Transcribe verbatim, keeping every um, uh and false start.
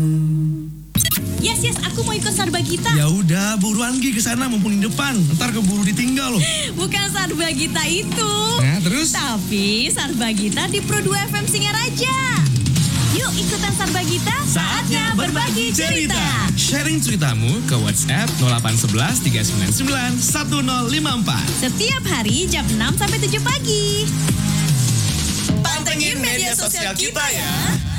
Yes, yes, aku mau ikut Sarbagita. Ya udah, buruan Gi ke sana mumpung di depan. Ntar keburu ditinggal loh. Bukan Sarbagita itu. Nah, terus? Tapi Sarbagita di Pro dua F M Singaraja. Yuk ikutan Sarbagita, saatnya berbagi cerita. Sharing ceritamu ke WhatsApp nol delapan satu satu tiga sembilan sembilan satu nol lima empat. Setiap hari jam enam sampai tujuh pagi. Pantengin media sosial kita ya.